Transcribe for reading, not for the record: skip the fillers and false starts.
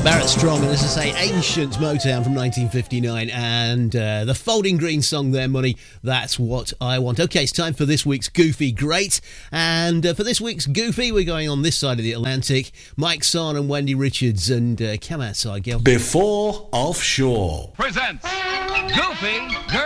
Barrett Strong, and as I say, ancient Motown from 1959, and the Folding Green song there, Money, That's What I Want. Okay, it's time for this week's Goofy Great, and for this week's Goofy, we're going on this side of the Atlantic. Mike Son and Wendy Richards, and come outside, girl. Before Offshore presents Goofy Girl.